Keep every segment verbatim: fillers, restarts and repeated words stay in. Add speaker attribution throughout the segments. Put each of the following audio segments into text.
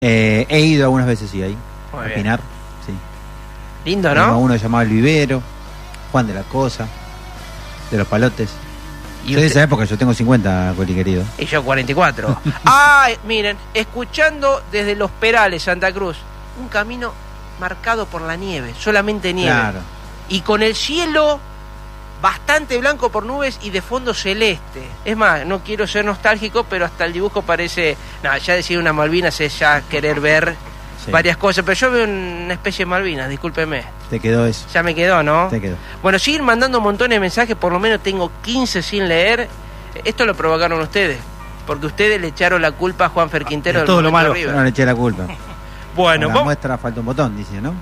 Speaker 1: Eh, he ido algunas veces, sí, ahí.
Speaker 2: Muy
Speaker 1: a
Speaker 2: bien.
Speaker 1: Pinar, sí.
Speaker 2: Lindo,
Speaker 1: Tengo
Speaker 2: ¿no?
Speaker 1: uno llamado El Vivero, Juan de la Cosa, de los Palotes.
Speaker 2: Y
Speaker 1: Soy de
Speaker 2: usted-
Speaker 1: esa época, yo tengo cincuenta, Coli querido.
Speaker 2: Y yo cuarenta y cuatro. Ay, miren, escuchando desde Los Perales, Santa Cruz, un camino marcado por la nieve, solamente nieve.
Speaker 1: Claro.
Speaker 2: Y con el cielo bastante blanco por nubes y de fondo celeste. Es más, no quiero ser nostálgico, pero hasta el dibujo parece... No, ya decir una Malvinas es ya querer ver
Speaker 1: Sí.
Speaker 2: varias cosas, pero yo veo una especie de Malvinas, discúlpeme.
Speaker 1: Te quedó eso.
Speaker 2: Ya me quedó, ¿no?
Speaker 1: Te quedó.
Speaker 2: Bueno, siguen mandando montones de mensajes, por lo menos tengo quince sin leer. Esto lo provocaron ustedes, porque ustedes le echaron la culpa a Juanfer Quintero
Speaker 3: De
Speaker 2: del
Speaker 3: todo lo
Speaker 2: momento
Speaker 3: malo.
Speaker 2: de
Speaker 1: Yo
Speaker 2: River.
Speaker 1: no le eché la culpa.
Speaker 2: Bueno,
Speaker 1: A la
Speaker 2: vos-
Speaker 1: muestra falta un botón, dice, ¿no?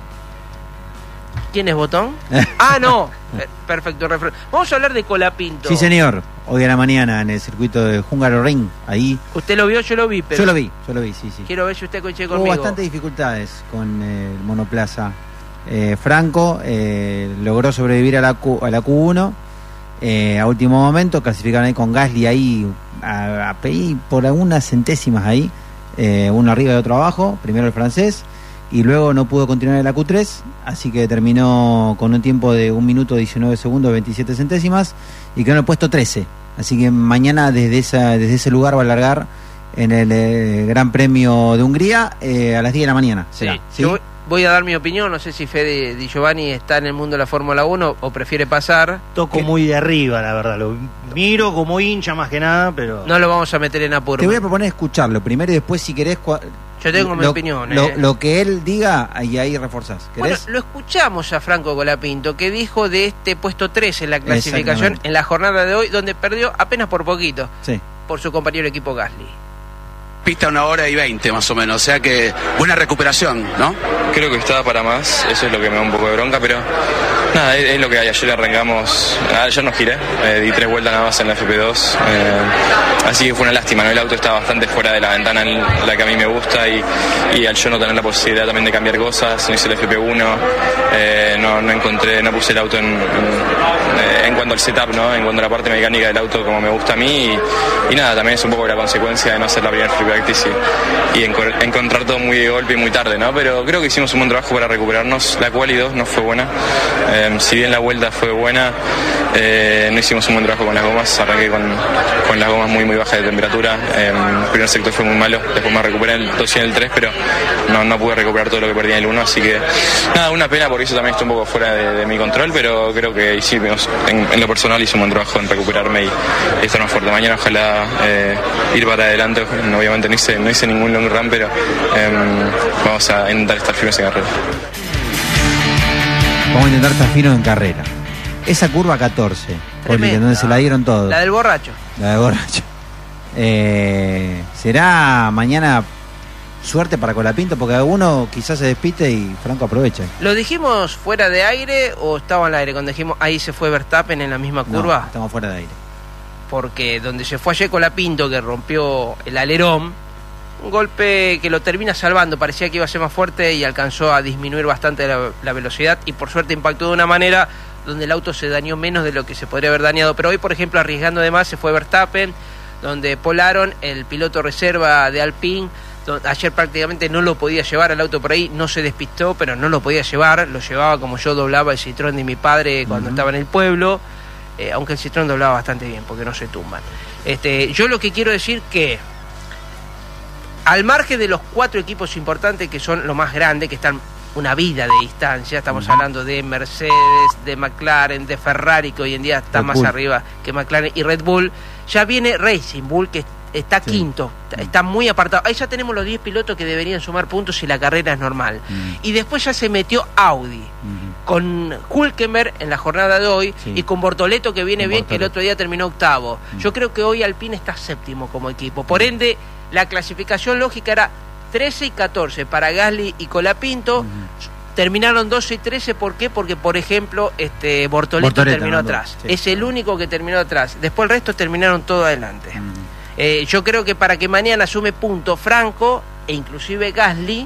Speaker 2: ¿quién es Botón? Ah, no. Eh, Perfecto, refre- Vamos a hablar de Colapinto.
Speaker 1: Sí, señor. Hoy a la mañana en el circuito de Húngaro Ring, ahí.
Speaker 2: Usted lo vio, yo lo vi, pero
Speaker 1: Yo lo vi, yo lo vi, sí, sí.
Speaker 2: quiero ver si usted coincide
Speaker 1: Hubo
Speaker 2: conmigo.
Speaker 1: bastantes dificultades con eh, el monoplaza. Eh, Franco eh, logró sobrevivir a la Q, a la Q uno eh, a último momento, clasificaron ahí con Gasly ahí a, a pedir por algunas centésimas ahí, eh, uno arriba y otro abajo, primero el francés, y luego no pudo continuar en la Q tres, así que terminó con un tiempo de un minuto diecinueve segundos veintisiete centésimas y quedó en el puesto trece, así que mañana desde, esa, desde ese lugar va a largar en el eh, Gran Premio de Hungría eh, a las diez de la mañana.
Speaker 2: Sí.
Speaker 1: será, ¿sí?
Speaker 2: Yo voy- voy a dar mi opinión, no sé si Fede Di Giovanni está en el mundo de la Fórmula uno o prefiere pasar.
Speaker 3: Toco
Speaker 2: Que
Speaker 3: muy de arriba, la verdad. Lo miro como hincha más que nada, pero...
Speaker 2: No lo vamos a meter en apuro.
Speaker 1: Te voy a proponer escucharlo primero y después, si querés, cua-
Speaker 2: Yo tengo mi
Speaker 1: lo,
Speaker 2: opinión.
Speaker 1: Lo,
Speaker 2: eh.
Speaker 1: lo que él diga, y ahí reforzás.
Speaker 2: Bueno,
Speaker 1: ¿Querés?
Speaker 2: lo escuchamos a Franco Colapinto, que dijo de este puesto tres en la clasificación
Speaker 1: Exactamente.
Speaker 2: en la jornada de hoy, donde perdió apenas por poquito
Speaker 1: Sí.
Speaker 2: por su compañero de equipo Gasly.
Speaker 4: Pista una hora y veinte más o menos, o sea que buena recuperación, ¿no?
Speaker 5: Creo que estaba para más, eso es lo que me da un poco de bronca, pero nada, es, es lo que hay. Ayer arrancamos, ayer no giré, eh, di tres vueltas nada más en la F P dos, eh, así que fue una lástima, ¿no? El auto estaba bastante fuera de la ventana en la que a mí me gusta y, y al yo no tener la posibilidad también de cambiar cosas, no hice el F P uno, eh, no, no encontré, no puse el auto en, en, en cuanto al setup, ¿no? En cuanto a la parte mecánica del auto como me gusta a mí y, y nada, también es un poco la consecuencia de no hacer la primera free practice y, y enco- encontrar todo muy de golpe y muy tarde, ¿no? Pero creo que hicimos un buen trabajo para recuperarnos. La quali dos no fue buena, eh, si bien la vuelta fue buena, eh, no hicimos un buen trabajo con las gomas. Arranqué con, con las gomas muy muy bajas de temperatura, eh, el primer sector fue muy malo, después me recuperé en el dos y en el tres, pero no, no pude recuperar todo lo que perdí en el uno, así que nada, una pena, porque eso también está un poco fuera de, de mi control, pero creo que hicimos, en, en lo personal hice un buen trabajo en recuperarme y, y estar más fuerte. Mañana ojalá eh, ir para adelante, obviamente no hice, no hice ningún long run, pero eh, vamos a intentar estar firmes en carrera.
Speaker 1: Vamos a intentar estar finos en carrera. Esa curva catorce, Poli,
Speaker 2: Tremenda.
Speaker 1: donde se la dieron todos.
Speaker 2: La del borracho.
Speaker 1: La de borracho. Eh, será mañana suerte para Colapinto, porque alguno quizás se despiste y Franco aprovecha.
Speaker 2: ¿Lo dijimos fuera de aire o estaba al aire cuando dijimos ahí se fue Verstappen en la misma curva?
Speaker 1: No, estamos fuera de aire.
Speaker 2: Porque donde se fue ayer Colapinto, que rompió el alerón, un golpe que lo termina salvando, parecía que iba a ser más fuerte y alcanzó a disminuir bastante la, la velocidad y por suerte impactó de una manera donde el auto se dañó menos de lo que se podría haber dañado. Pero hoy, por ejemplo, arriesgando de más, se fue Verstappen, donde Paul Aron, el piloto reserva de Alpine, do- ayer prácticamente no lo podía llevar al auto por ahí, no se despistó, pero no lo podía llevar, lo llevaba como yo doblaba el Citroën de mi padre cuando
Speaker 1: Uh-huh.
Speaker 2: estaba en el pueblo, eh, aunque el Citroën doblaba bastante bien, porque no se tumban. Este, yo lo que quiero decir que al margen de los cuatro equipos importantes que son lo más grande, que están una vida de distancia, estamos
Speaker 1: Uh-huh.
Speaker 2: hablando de Mercedes, de McLaren, de Ferrari, que hoy en día está
Speaker 1: Red
Speaker 2: más
Speaker 1: Bull.
Speaker 2: arriba que McLaren y Red Bull, ya viene Racing Bull, que está
Speaker 1: Sí.
Speaker 2: quinto, está muy apartado. Ahí ya tenemos los diez pilotos que deberían sumar puntos si la carrera es normal.
Speaker 1: Mm.
Speaker 2: Y después ya se metió Audi,
Speaker 1: Ujú.
Speaker 2: con Hülkenberg en la jornada de hoy,
Speaker 1: Sí.
Speaker 2: y con Bortoleto, que viene
Speaker 1: Con
Speaker 2: bien, que el
Speaker 1: Bortoleto.
Speaker 2: otro día terminó octavo.
Speaker 1: Mm.
Speaker 2: Yo creo que hoy Alpine está séptimo como equipo. Por ende, la clasificación lógica era trece y catorce para Gasly y Colapinto.
Speaker 1: Ujú.
Speaker 2: Terminaron doce y trece, ¿por qué? Porque, por ejemplo, este Bortoleto,
Speaker 1: Bortoleto,
Speaker 2: terminó
Speaker 1: no,
Speaker 2: atrás.
Speaker 1: sí.
Speaker 2: Es el único que terminó atrás. Después el resto terminaron todo adelante.
Speaker 1: Ujú.
Speaker 2: Eh, yo creo que para que mañana sume punto Franco e inclusive Gasly,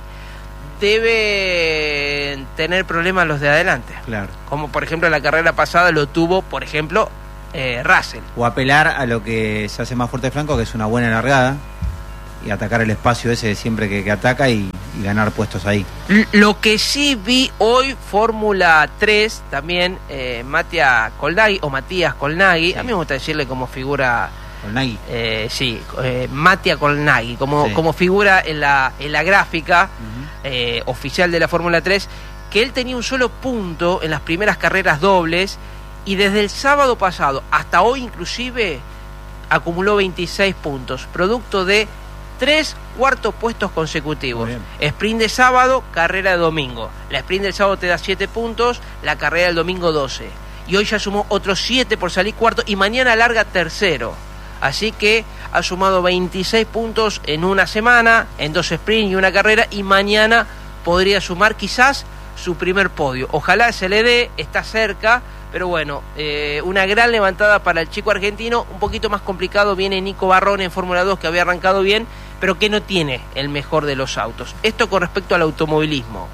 Speaker 2: deben tener problemas los de adelante.
Speaker 1: Claro.
Speaker 2: Como por ejemplo la carrera pasada lo tuvo, por ejemplo, eh, Russell.
Speaker 1: O apelar a lo que se hace más fuerte Franco, que es una buena largada. y atacar el espacio ese siempre que, que ataca y, y ganar puestos ahí.
Speaker 2: Lo que sí vi hoy, Fórmula tres, también eh, Mattia Colnaghi, o Matías Colnaghi, sí. A mí me gusta decirle como figura...
Speaker 1: Colnaghi.
Speaker 2: Eh, sí, eh, Mattia Colnaghi, como,
Speaker 1: sí.
Speaker 2: como figura en la, en la gráfica uh-huh. eh, oficial de la Fórmula tres, que él tenía un solo punto en las primeras carreras dobles, y desde el sábado pasado hasta hoy inclusive acumuló veintiséis puntos, producto de tres cuartos puestos consecutivos. Sprint de sábado, carrera de domingo. La sprint del sábado te da siete puntos, la carrera del domingo doce. Y hoy ya sumó otros siete por salir cuarto y mañana larga tercero. Así que ha sumado veintiséis puntos en una semana, en dos sprints y una carrera, y mañana podría sumar quizás su primer podio. Ojalá se le dé, está cerca, pero bueno, eh, una gran levantada para el chico argentino. Un poquito más complicado viene Nico Barrón en Fórmula dos, que había arrancado bien, pero que no tiene el mejor de los autos. Esto con respecto al automovilismo.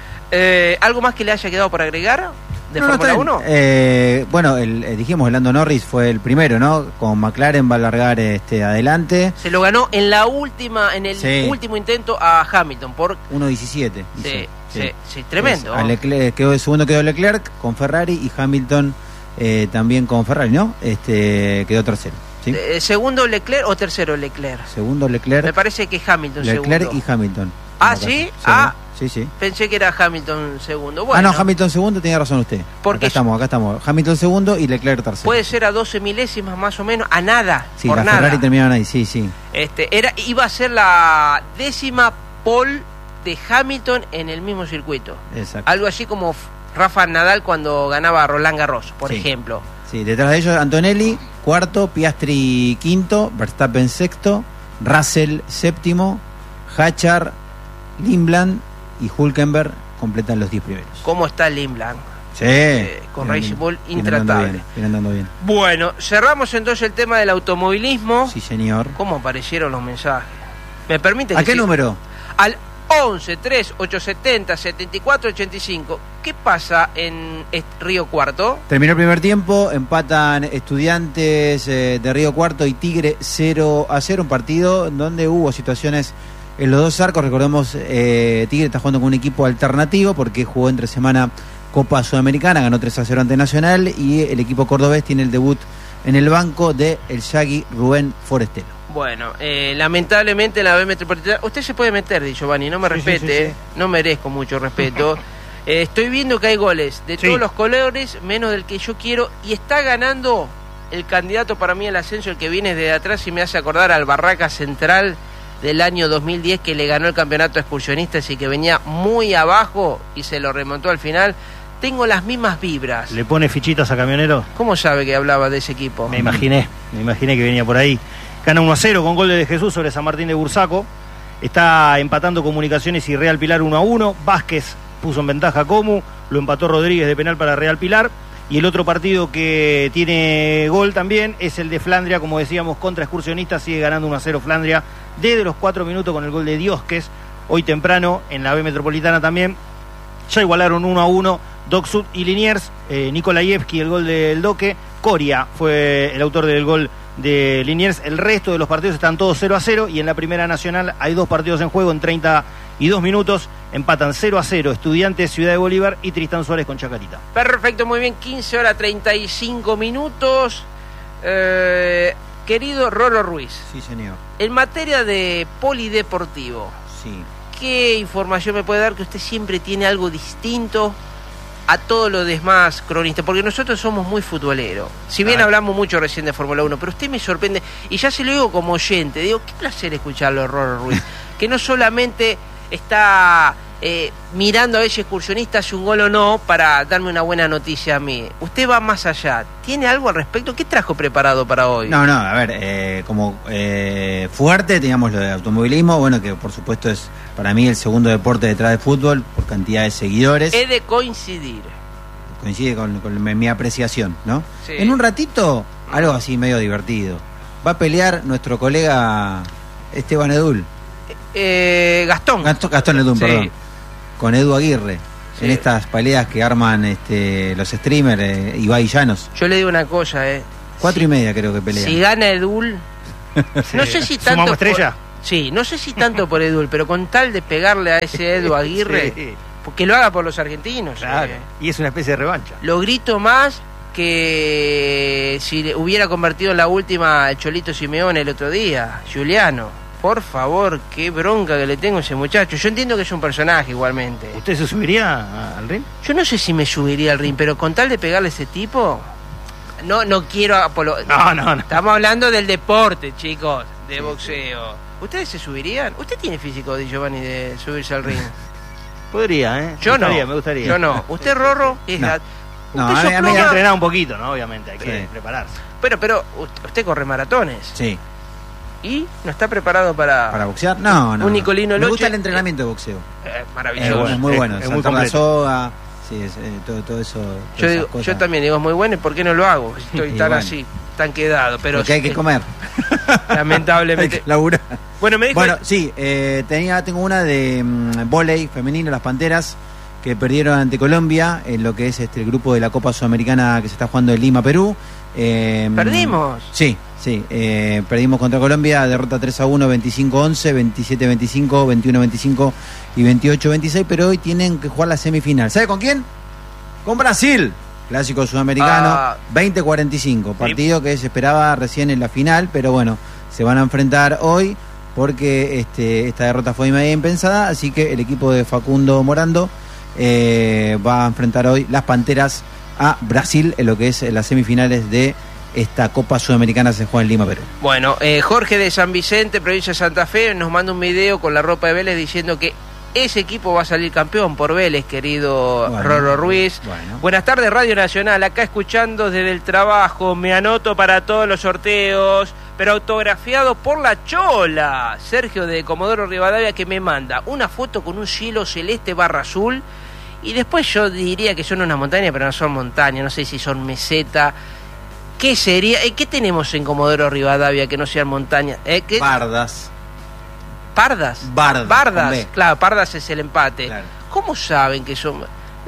Speaker 2: Eh, ¿Algo más que le haya quedado por agregar de
Speaker 1: no,
Speaker 2: Fórmula
Speaker 1: no
Speaker 2: uno?
Speaker 1: Eh, bueno, el, eh, dijimos, el Lando Norris fue el primero, ¿no? Con McLaren va a largar este, adelante.
Speaker 2: Se lo ganó en la última, en el
Speaker 1: sí.
Speaker 2: último intento a Hamilton por
Speaker 1: uno diecisiete.
Speaker 2: Sí, sí, sí, sí, tremendo.
Speaker 1: Es, Leclerc, quedó, el segundo quedó Leclerc con Ferrari y Hamilton eh, también con Ferrari, ¿no? Este quedó tercero. ¿Sí?
Speaker 2: Eh, ¿Segundo Leclerc o tercero Leclerc?
Speaker 1: Segundo Leclerc.
Speaker 2: Me parece que Hamilton
Speaker 1: Leclerc
Speaker 2: segundo.
Speaker 1: y Hamilton.
Speaker 2: Ah, ¿sí?
Speaker 1: sí.
Speaker 2: Ah,
Speaker 1: sí, sí.
Speaker 2: Pensé que era Hamilton segundo. Bueno,
Speaker 1: ah, no, Hamilton segundo, tenía razón usted.
Speaker 2: Porque
Speaker 1: acá estamos, acá estamos. Hamilton segundo y Leclerc tercero.
Speaker 2: Puede ser a doce milésimas más o menos, a nada.
Speaker 1: Sí,
Speaker 2: por
Speaker 1: la
Speaker 2: nada.
Speaker 1: Ferrari terminaron ahí, sí, sí.
Speaker 2: Este, era, iba a ser la décima pole de Hamilton en el mismo circuito.
Speaker 1: Exacto.
Speaker 2: Algo así como Rafa Nadal cuando ganaba a Roland Garros, por
Speaker 1: sí.
Speaker 2: ejemplo.
Speaker 1: Sí, detrás de ellos Antonelli, cuarto, Piastri quinto, Verstappen sexto, Russell séptimo, Hachar, Lindblad y Hülkenberg completan los diez primeros.
Speaker 2: ¿Cómo está Lindblad?
Speaker 1: Sí.
Speaker 2: Eh, con Racing Bull intratable.
Speaker 1: Viene andando bien.
Speaker 2: Bueno, cerramos entonces el tema del automovilismo.
Speaker 1: Sí, señor.
Speaker 2: ¿Cómo aparecieron los mensajes? ¿Me permite?
Speaker 1: ¿A
Speaker 2: que
Speaker 1: qué
Speaker 2: sí?
Speaker 1: número?
Speaker 2: Al once, tres, ochocientos setenta, setenta y cuatro, ochenta y cinco. ¿Qué pasa en Río Cuarto?
Speaker 1: Terminó el primer tiempo, empatan Estudiantes eh, de Río Cuarto y Tigre cero a cero, un partido donde hubo situaciones en los dos arcos. Recordemos, eh, Tigre está jugando con un equipo alternativo porque jugó entre semana Copa Sudamericana, ganó tres a cero ante Nacional, y el equipo cordobés tiene el debut en el banco de el Yagui Rubén Forestelo.
Speaker 2: Bueno, eh, lamentablemente la B Metropolitana... Usted se puede meter, Di Giovanni, no me
Speaker 1: sí,
Speaker 2: respete,
Speaker 1: sí, sí, sí.
Speaker 2: no merezco mucho respeto. Eh, estoy viendo que hay goles de
Speaker 3: sí.
Speaker 2: todos los colores, menos del que yo quiero, y está ganando el candidato para mí al ascenso, el que viene de atrás y me hace acordar al Barraca Central del año dos mil diez, que le ganó el campeonato a excursionistas y que venía muy abajo y se lo remontó al final. Tengo las mismas vibras.
Speaker 3: ¿Le pone fichitas a Camionero?
Speaker 2: ¿Cómo sabe que hablaba de ese equipo?
Speaker 3: Me imaginé, me imaginé que venía por ahí. Gana uno a cero con gol de Jesús sobre San Martín de Bursaco. Está empatando Comunicaciones y Real Pilar uno a uno. Vázquez puso en ventaja a Comu, lo empató Rodríguez de penal para Real Pilar. Y el otro partido que tiene gol también es el de Flandria, como decíamos, contra Excursionistas. Sigue ganando uno a cero Flandria desde los cuatro minutos con el gol de Diosques. Hoy temprano en la B Metropolitana también ya igualaron uno a uno Doc Sud y Liniers. eh, Nikolaevski el gol del Doque. Coria fue el autor del gol de Liniers. El resto de los partidos están todos cero a cero, y en la Primera Nacional hay dos partidos en juego en treinta y dos minutos. Empatan cero a cero Estudiantes, Ciudad de Bolívar y Tristán Suárez con Chacarita.
Speaker 2: Perfecto, muy bien, quince horas treinta y cinco minutos. Eh, querido Rolo Ruiz,
Speaker 1: Sí, señor.
Speaker 2: en materia de polideportivo,
Speaker 1: Sí.
Speaker 2: ¿qué información me puede dar, que usted siempre tiene algo distinto a todos los demás cronistas? Porque nosotros somos muy futboleros. Si bien
Speaker 3: Ah.
Speaker 2: hablamos mucho recién de Fórmula uno, pero usted me sorprende, y ya se lo digo como oyente, digo, qué placer escucharlo, Rolo Ruiz, que no solamente está eh, mirando a ver si Excursionista hace un gol o no para darme una buena noticia a mí. Usted va más allá. ¿Tiene algo al respecto? ¿Qué trajo preparado para hoy?
Speaker 1: No, no, a ver, eh, como eh, fuerte teníamos lo de automovilismo, bueno, que por supuesto es para mí el segundo deporte detrás de fútbol por cantidad de seguidores.
Speaker 2: He de coincidir.
Speaker 1: Coincide con, con mi apreciación, ¿no?
Speaker 2: Sí.
Speaker 1: En un ratito, algo así medio divertido. Va a pelear nuestro colega Esteban Edul.
Speaker 2: Eh, Gastón.
Speaker 1: Gastón, Gastón Edul,
Speaker 2: Sí.
Speaker 1: perdón. Con Edu Aguirre.
Speaker 2: Sí.
Speaker 1: En estas peleas que arman este, los streamers, eh, Ibai Llanos.
Speaker 2: Yo le digo una cosa, eh.
Speaker 1: Cuatro y media creo que pelean.
Speaker 2: Si gana Edul, no sé si tanto
Speaker 3: ¿Sumamos
Speaker 2: por-
Speaker 3: estrella?
Speaker 2: Sí, no sé si tanto por Edul, pero con tal de pegarle a ese Edu Aguirre,
Speaker 3: Sí.
Speaker 2: porque lo haga por los argentinos.
Speaker 3: Claro.
Speaker 2: eh.
Speaker 3: Y es una especie de revancha.
Speaker 2: Lo grito más que si le hubiera convertido en la última el Cholito Simeone el otro día, Giuliano. Por favor, qué bronca que le tengo a ese muchacho. Yo entiendo que es un personaje igualmente.
Speaker 3: ¿Usted se subiría a- al ring?
Speaker 2: Yo no sé si me subiría al ring, pero con tal de pegarle a ese tipo, no no quiero apolo...
Speaker 3: No, no, no.
Speaker 2: Estamos hablando del deporte, chicos, de boxeo. ¿Ustedes se subirían? ¿Usted tiene físico, Di Giovanni, de subirse al ring?
Speaker 3: Podría, ¿eh?
Speaker 2: Yo
Speaker 3: me
Speaker 2: no.
Speaker 3: gustaría, me gustaría.
Speaker 2: Yo no. ¿Usted, Rorro? Es
Speaker 1: No.
Speaker 2: la-
Speaker 1: No,
Speaker 2: ¿Usted
Speaker 1: a mí-
Speaker 2: sos
Speaker 1: a mí-
Speaker 3: Hay que
Speaker 2: pluma?
Speaker 3: entrenar un poquito, ¿no? Obviamente, hay que
Speaker 1: Sí.
Speaker 3: prepararse.
Speaker 2: Pero, pero usted usted corre maratones.
Speaker 1: Sí.
Speaker 2: ¿Y no está preparado para...?
Speaker 1: ¿Para boxear? No, no.
Speaker 2: Un
Speaker 1: no.
Speaker 2: Nicolino
Speaker 1: Me
Speaker 2: Loche-
Speaker 1: gusta el entrenamiento de boxeo.
Speaker 2: Eh,
Speaker 1: Es,
Speaker 2: maravilloso.
Speaker 3: bueno,
Speaker 1: es muy
Speaker 3: es-
Speaker 1: bueno.
Speaker 3: es muy
Speaker 1: Saltar la
Speaker 3: completo.
Speaker 1: soga, sí, es, eh, todo, todo eso. todas
Speaker 2: Yo,
Speaker 1: esas
Speaker 2: digo,
Speaker 1: cosas.
Speaker 2: yo también digo, es muy bueno, ¿y por qué no lo hago? Estoy
Speaker 1: Y
Speaker 2: tan
Speaker 1: bueno.
Speaker 2: así, tan quedado, pero...
Speaker 1: Porque hay que
Speaker 2: eh,
Speaker 1: comer. Hay
Speaker 2: Lamentablemente.
Speaker 1: que laburar.
Speaker 2: Bueno, me dijo...
Speaker 1: Bueno, sí, eh, tenía, tengo una de mm, vóley femenino, las Panteras, que perdieron ante Colombia en lo que es este el grupo de la Copa Sudamericana que se está jugando en Lima, Perú. Eh,
Speaker 2: ¿Perdimos?
Speaker 1: Sí, sí, eh, perdimos contra Colombia, derrota tres a uno, veinticinco once, veintisiete veinticinco, veintiuno veinticinco y veintiocho veintiséis, pero hoy tienen que jugar la semifinal. ¿Sabe con quién? Con Brasil, clásico sudamericano,
Speaker 2: Ah.
Speaker 1: veinte cuarenta y cinco, partido que se esperaba recién en la final, pero bueno, se van a enfrentar hoy porque este, esta derrota fue media impensada, así que el equipo de Facundo Morando eh, va a enfrentar hoy las Panteras a Brasil en lo que es las semifinales de esta Copa Sudamericana, se juega en Lima, Perú.
Speaker 2: Bueno, eh, Jorge de San Vicente, provincia de Santa Fe, nos manda un video con la ropa de Vélez diciendo que ese equipo va a salir campeón por Vélez, querido
Speaker 1: Bueno,
Speaker 2: Rorro Ruiz.
Speaker 1: bueno.
Speaker 2: Buenas tardes, Radio Nacional, acá escuchando desde el trabajo, me anoto para todos los sorteos, pero autografiado por la Chola, Sergio de Comodoro Rivadavia, que me manda una foto con un cielo celeste barra azul, y después yo diría que son una montaña, pero no son montañas, no sé si son meseta. ¿Qué sería? Eh, ¿Qué tenemos en Comodoro Rivadavia que no sean montañas? ¿Eh? ¿Qué?
Speaker 1: Bardas.
Speaker 2: ¿Pardas?
Speaker 1: Bardas, con
Speaker 2: Bardas,
Speaker 1: B.
Speaker 2: claro, Pardas es el empate.
Speaker 1: Claro.
Speaker 2: ¿Cómo saben que son...?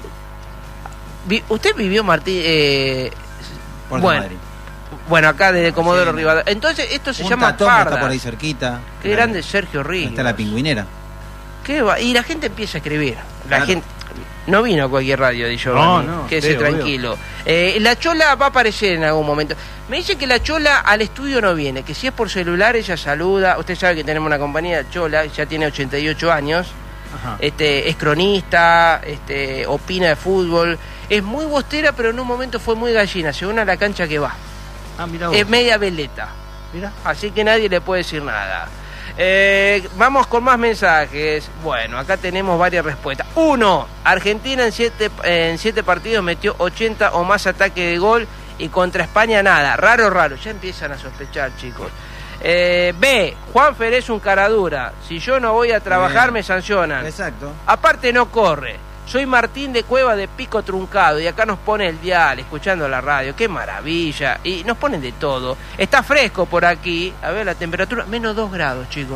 Speaker 2: Vi- ¿Usted vivió, Martín? Eh...
Speaker 1: Puerto
Speaker 2: Bueno,
Speaker 1: Madrid.
Speaker 2: bueno, acá desde Comodoro
Speaker 1: Sí, no.
Speaker 2: Rivadavia. Entonces, esto se
Speaker 1: Punta
Speaker 2: llama
Speaker 1: Tombo
Speaker 2: Pardas.
Speaker 1: está por ahí cerquita.
Speaker 2: Qué
Speaker 1: Ahí
Speaker 2: grande Sergio Ríos.
Speaker 1: está la pingüinera.
Speaker 2: ¿Qué va? Y la gente empieza a escribir. La
Speaker 1: Claro.
Speaker 2: gente no vino a cualquier radio, de
Speaker 3: No,
Speaker 2: Giovanni.
Speaker 3: no,
Speaker 2: Quédese
Speaker 3: sí, obvio.
Speaker 2: tranquilo. Eh, la Chola va a aparecer en algún momento. Me dice que la Chola al estudio no viene, que si es por celular ella saluda. Usted sabe que tenemos una compañía, Chola, ya tiene ochenta y ocho años.
Speaker 3: Ajá.
Speaker 2: Este, es cronista, este, opina de fútbol. Es muy bostera, pero en un momento fue muy gallina. Según a la cancha que va.
Speaker 3: Ah, mirá vos.
Speaker 2: Es media veleta.
Speaker 3: Mirá.
Speaker 2: Así que nadie le puede decir nada. Eh, vamos con más mensajes. Bueno, acá tenemos varias respuestas. Uno, Argentina en siete, en siete partidos metió ochenta o más ataques de gol y contra España nada. Raro, raro. Ya empiezan a sospechar, chicos. Eh, B, Juanfer es un caradura. Si yo no voy a trabajar
Speaker 1: Bien.
Speaker 2: me sancionan.
Speaker 1: Exacto.
Speaker 2: Aparte no corre. Soy Martín de Cueva de Pico Truncado y acá nos pone el dial, escuchando la radio. ¡Qué maravilla! Y nos ponen de todo. Está fresco por aquí. A ver la temperatura, menos dos grados, chicos.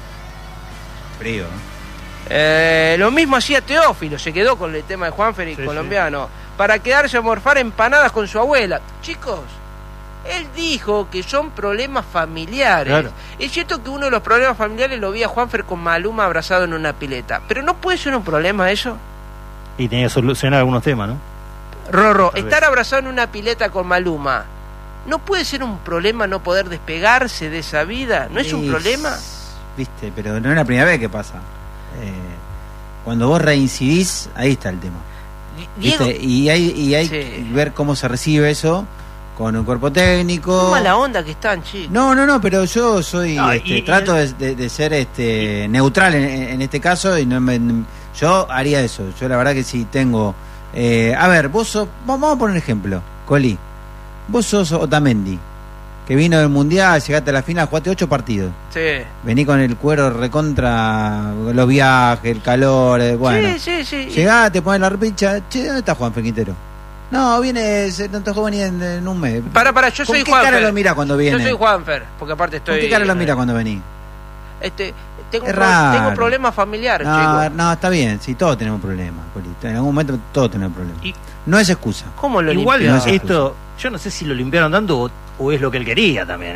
Speaker 1: Frío.
Speaker 2: Eh, lo mismo hacía Teófilo, se quedó con el tema de Juanfer y
Speaker 3: Sí,
Speaker 2: colombiano. Para quedarse a morfar empanadas con su abuela. Chicos, él dijo que son problemas familiares.
Speaker 3: Claro.
Speaker 2: Es cierto que uno de los problemas familiares lo vi a Juanfer con Maluma abrazado en una pileta. Pero no puede ser un problema eso.
Speaker 3: Y tenía que solucionar algunos temas, ¿no?
Speaker 2: Rorro,
Speaker 3: Tal
Speaker 2: estar
Speaker 3: vez.
Speaker 2: abrazado en una pileta con Maluma, ¿no puede ser un problema no poder despegarse de esa vida? ¿No es un
Speaker 1: Y-
Speaker 2: problema?
Speaker 1: Viste, pero no es la primera vez que pasa. Eh, cuando vos reincidís, ahí está el tema.
Speaker 2: Diego,
Speaker 1: ¿Viste? Y hay, y hay
Speaker 2: Sí.
Speaker 1: que ver cómo se recibe eso con un cuerpo técnico.
Speaker 2: qué mala onda que están, chicos.
Speaker 1: No, no, no, pero yo soy,
Speaker 3: No,
Speaker 1: este,
Speaker 3: y- y
Speaker 1: trato
Speaker 3: el-
Speaker 1: de, de- de ser este neutral en, en este caso y no me, yo haría eso. Yo la verdad que si tengo, eh, a ver, vos sos, vamos a poner un ejemplo, Coli, vos sos Otamendi, que vino del mundial, llegaste a la final, jugaste ocho partidos,
Speaker 2: Sí.
Speaker 1: vení con el cuero recontra los viajes, el calor, eh, bueno,
Speaker 2: Sí, sí, sí.
Speaker 1: llegás, te pones la repicha, che, ¿dónde está Juan Quintero? No, viene, se- no te juega ni en, en un mes.
Speaker 2: Para, para, yo
Speaker 1: ¿Con
Speaker 2: soy
Speaker 1: qué
Speaker 2: Juanfer.
Speaker 1: cara lo mira cuando viene?
Speaker 2: Yo soy Juanfer, porque aparte estoy...
Speaker 1: ¿Con qué cara lo mira cuando venís?
Speaker 2: Este, tengo,
Speaker 1: Es
Speaker 2: pro-
Speaker 1: raro.
Speaker 2: tengo problemas familiares,
Speaker 1: No,
Speaker 2: chicos.
Speaker 1: no, está bien, sí, todos tenemos problemas, Polito. En algún momento todos tenemos problemas.
Speaker 3: Y-
Speaker 1: No es excusa.
Speaker 2: ¿Cómo lo
Speaker 3: Igual
Speaker 2: limpió?
Speaker 1: no se
Speaker 3: esto, yo no sé si lo limpiaron tanto o, o es lo que él quería también, ¿eh?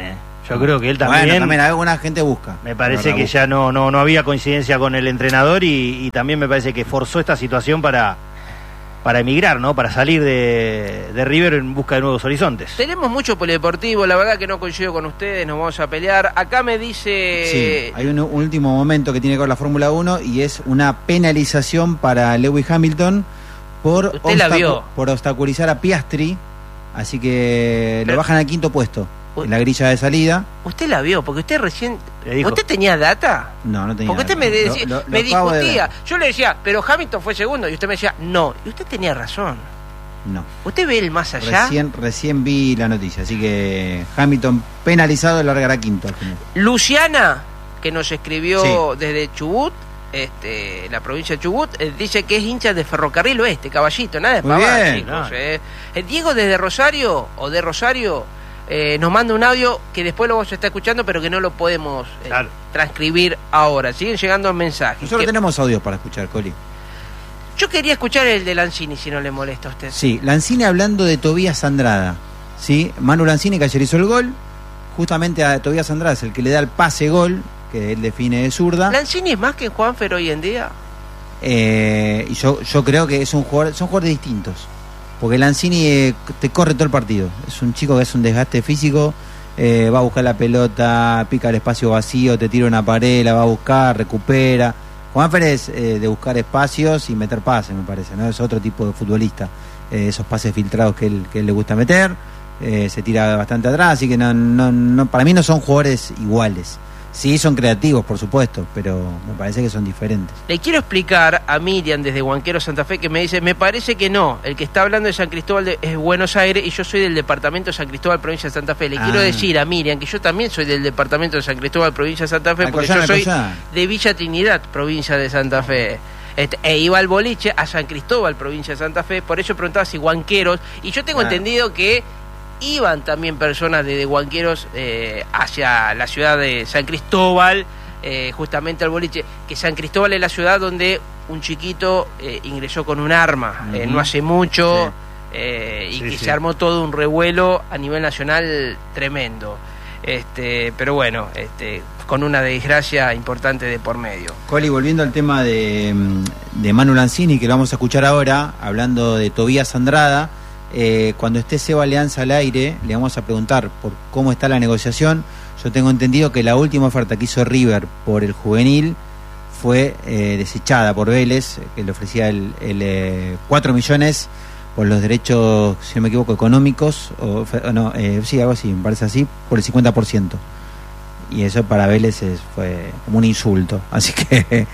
Speaker 3: Yo creo que él también...
Speaker 1: Bueno, también alguna gente busca.
Speaker 3: Me parece que ya no, no, no había coincidencia con el entrenador y, y también me parece que forzó esta situación para, para emigrar, ¿no? Para salir de, de River en busca de nuevos horizontes.
Speaker 2: Tenemos mucho polideportivo, la verdad que no coincido con ustedes, nos vamos a pelear. Acá me dice...
Speaker 1: Sí, hay un, un último momento que tiene que ver la Fórmula uno y es una penalización para Lewis Hamilton por,
Speaker 2: Usted la vio.
Speaker 1: por obstaculizar a Piastri, así que
Speaker 2: Pero...
Speaker 1: lo bajan al quinto puesto. En la grilla de salida.
Speaker 2: Usted la vio, porque usted recién...
Speaker 3: Le dijo.
Speaker 2: ¿Usted tenía data?
Speaker 1: No, no tenía
Speaker 2: Porque usted
Speaker 1: data.
Speaker 2: me, decía,
Speaker 1: Lo- lo-
Speaker 2: me
Speaker 1: lo acabo de
Speaker 2: discutía.
Speaker 1: ver.
Speaker 2: Yo le decía, pero Hamilton fue segundo. Y usted me decía, no. Y usted tenía razón.
Speaker 1: No.
Speaker 2: ¿Usted ve el más allá?
Speaker 1: Recién, recién vi la noticia, así que Hamilton penalizado largará quinto al final.
Speaker 2: Luciana, que nos escribió
Speaker 1: Sí.
Speaker 2: desde Chubut, este, la provincia de Chubut, eh, dice que es hincha de Ferrocarril Oeste, Caballito, nada de
Speaker 1: Muy
Speaker 2: pavada,
Speaker 1: bien,
Speaker 2: chicos.
Speaker 3: claro.
Speaker 2: eh. Eh, Diego desde Rosario, o de Rosario, eh, nos manda un audio que después lo vamos a estar escuchando, pero que no lo podemos eh,
Speaker 3: Claro.
Speaker 2: transcribir ahora. Siguen llegando mensajes.
Speaker 1: Nosotros
Speaker 2: Que-
Speaker 1: tenemos audios para escuchar, Coli.
Speaker 2: Yo quería escuchar el de Lanzini, si no le molesta a usted.
Speaker 1: Sí, Lanzini hablando de Tobías Andrada. ¿Sí? Manu Lanzini, que ayer hizo el gol. Justamente a Tobías Andrada es el que le da el pase gol, que él define de zurda.
Speaker 2: ¿Lanzini es más que Juanfer hoy en día?
Speaker 1: Eh, y yo, yo creo que es un jugador, son jugadores distintos. Porque Lanzini eh, te corre todo el partido. Es un chico que es un desgaste físico. eh, va a buscar la pelota, pica el espacio vacío, te tira una pared, la va a buscar, recupera. Juanfer es eh, de buscar espacios y meter pases, me parece, ¿no? Es otro tipo de futbolista. Eh, esos pases filtrados que él, que él le gusta meter. Eh, se tira bastante atrás, así que no, no, no, para mí no son jugadores iguales. Sí, son creativos, por supuesto, pero me parece que son diferentes.
Speaker 2: Le quiero explicar a Miriam desde Huanquero Santa Fe, que me dice, me parece que no, el que está hablando de San Cristóbal de, es Buenos Aires y yo soy del departamento de San Cristóbal, provincia de Santa Fe. Le
Speaker 1: Ah.
Speaker 2: quiero decir a Miriam que yo también soy del departamento de San Cristóbal, provincia de Santa Fe, porque
Speaker 1: Alcoyana,
Speaker 2: yo soy
Speaker 1: Alcoyana.
Speaker 2: de Villa Trinidad, provincia de Santa Fe. Este, e iba al boliche a San Cristóbal, provincia de Santa Fe, por eso preguntaba si Huanqueros, y yo tengo
Speaker 1: Claro.
Speaker 2: entendido que iban también personas de, de Huanqueros eh, hacia la ciudad de San Cristóbal, eh, justamente al boliche, que San Cristóbal es la ciudad donde un chiquito eh, ingresó con un arma eh,
Speaker 1: Ujú.
Speaker 2: no hace mucho,
Speaker 1: Sí.
Speaker 2: eh, y
Speaker 3: Sí,
Speaker 2: que
Speaker 3: sí.
Speaker 2: se armó todo un revuelo a nivel nacional tremendo. Este, pero bueno, este, con una desgracia importante de por medio.
Speaker 1: Coli, volviendo al tema de, de Manu Lanzini, que lo vamos a escuchar ahora, hablando de Tobías Andrada, eh, cuando esté Seba Leanza al aire, le vamos a preguntar por cómo está la negociación. Yo tengo entendido que la última oferta que hizo River por el juvenil fue eh, desechada por Vélez, que le ofrecía el, el eh, cuatro millones por los derechos, si no me equivoco, económicos, o, o no, eh, sí, algo así, me parece así, por el cincuenta por ciento. Y eso para Vélez es, fue como un insulto. Así que...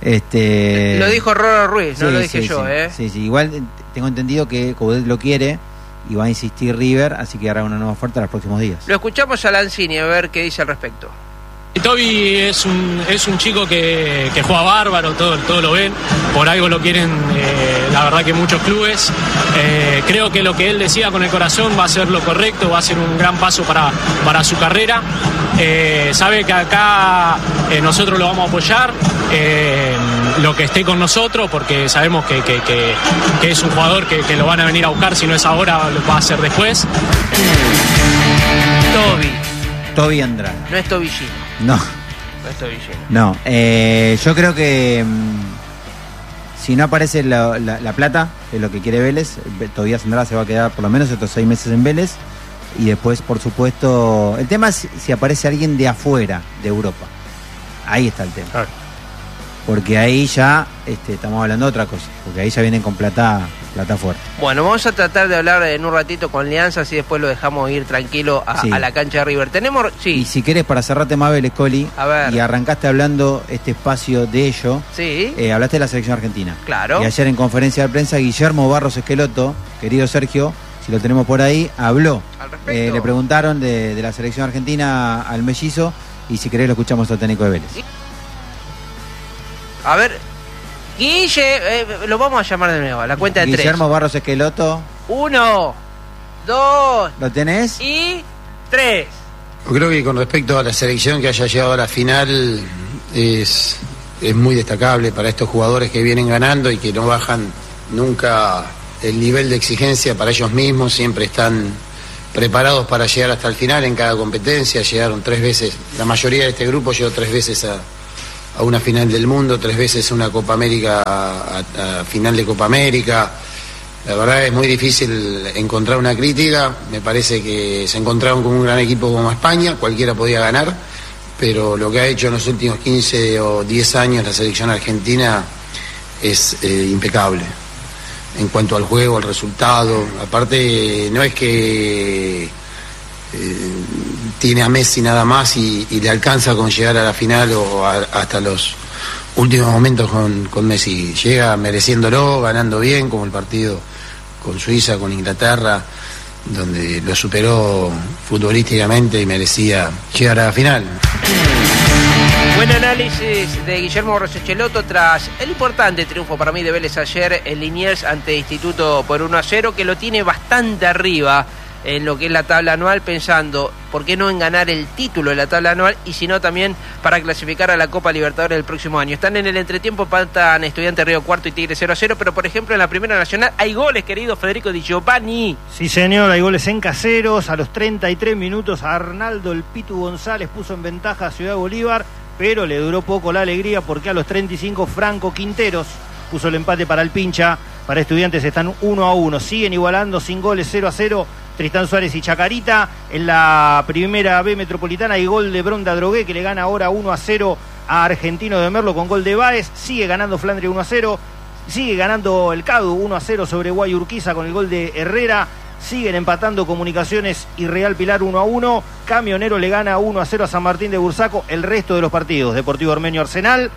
Speaker 1: este
Speaker 2: Lo dijo Roro Ruiz, no
Speaker 1: sí,
Speaker 2: lo dije
Speaker 1: sí,
Speaker 2: yo,
Speaker 1: sí,
Speaker 2: ¿eh?
Speaker 1: Sí, sí, igual eh, tengo entendido que Coudet lo quiere y va a insistir River, así que hará una nueva oferta en los próximos días.
Speaker 2: Lo escuchamos a Lanzini a ver qué dice al respecto.
Speaker 6: Toby es un, es un chico que, que juega bárbaro, todo, todo lo ven, por algo lo quieren, eh, la verdad que muchos clubes. Eh, creo que lo que él decía con el corazón va a ser lo correcto, va a ser un gran paso para, para su carrera. Eh, sabe que acá eh, nosotros lo vamos a apoyar, eh, lo que esté con nosotros, porque sabemos que, que, que, que es un jugador que, que lo van a venir a buscar, si no es ahora, lo va a hacer después.
Speaker 2: Toby,
Speaker 1: Toby Andrada.
Speaker 2: no es Tobillino,
Speaker 1: No,
Speaker 2: no es Tobillino.
Speaker 1: no. Eh, yo creo que mm, si no aparece la, la, la plata, que es lo que quiere Vélez, Tobías Andrada se va a quedar por lo menos estos seis meses en Vélez. Y después, por supuesto, el tema es si, si aparece alguien de afuera, de Europa. Ahí está el tema.
Speaker 3: Claro.
Speaker 1: Porque ahí ya este, estamos hablando de otra cosa. Porque ahí ya vienen con plata, plata fuerte.
Speaker 2: Bueno, vamos a tratar de hablar en un ratito con Leanza, así después lo dejamos ir tranquilo a,
Speaker 1: Sí.
Speaker 2: a la cancha de River. Tenemos, sí,
Speaker 1: Y si querés, para cerrarte más, Vélez, Coli,
Speaker 2: A ver.
Speaker 1: y arrancaste hablando este espacio de ello,
Speaker 2: sí,
Speaker 1: eh, hablaste de la selección argentina.
Speaker 2: claro.
Speaker 1: Y ayer en conferencia de prensa, Guillermo Barros Esqueloto, querido Sergio, si lo tenemos por ahí, habló.
Speaker 2: Al respecto.
Speaker 1: Eh, le preguntaron de, de la selección argentina al mellizo, y si querés lo escuchamos al técnico de Vélez.
Speaker 2: A ver, Guille, eh, lo vamos a llamar de nuevo, a la cuenta de
Speaker 1: Guillermo Barros Esqueloto,
Speaker 2: tres. Uno, dos
Speaker 1: ¿lo tenés?
Speaker 2: y tres.
Speaker 7: Yo creo que con respecto a la selección que haya llegado a la final es, es muy destacable para estos jugadores que vienen ganando y que no bajan nunca el nivel de exigencia para ellos mismos, siempre están preparados para llegar hasta el final en cada competencia. Llegaron tres veces, la mayoría de este grupo llegó tres veces a, a una final del mundo, tres veces a una Copa América, a, a, a final de Copa América. La verdad es muy difícil encontrar una crítica. Me parece que se encontraron con un gran equipo como España, cualquiera podía ganar, pero lo que ha hecho en los últimos quince o diez años la selección argentina es eh, impecable en cuanto al juego, al resultado. Aparte, no es que eh, tiene a Messi nada más y, y le alcanza con llegar a la final o a, hasta los últimos momentos con, con Messi. Llega mereciéndolo, ganando bien, como el partido con Suiza, con Inglaterra, donde lo superó futbolísticamente y merecía llegar a la final.
Speaker 2: Buen análisis de Guillermo Rosechelotto tras el importante triunfo para mí de Vélez ayer en Liniers ante Instituto por uno a cero, que lo tiene bastante arriba en lo que es la tabla anual, pensando por qué no en ganar el título de la tabla anual y si no también para clasificar a la Copa Libertadores del próximo año. Están en el entretiempo, empatan Estudiantes Río Cuarto y Tigre cero a cero, pero por ejemplo en la Primera Nacional hay goles, querido Federico Di Giovanni.
Speaker 3: Sí señor, hay goles en Caseros. A los treinta y tres minutos Arnaldo el Pitu González puso en ventaja a Ciudad Bolívar, pero le duró poco la alegría porque a los treinta y cinco Franco Quinteros puso el empate para el Pincha. Para Estudiantes están uno a uno, siguen igualando sin goles, cero a cero Tristán Suárez y Chacarita. En la Primera B Metropolitana hay gol de Bronda Drogué, que le gana ahora uno a cero a Argentino de Merlo con gol de Báez. Sigue ganando Flandria uno a cero, sigue ganando el Cadu uno a cero sobre Guay Urquiza con el gol de Herrera. Siguen empatando Comunicaciones y Real Pilar uno a uno. Camionero le gana uno a cero a San Martín de Bursaco. El resto de los partidos: Deportivo Ormeño Arsenal.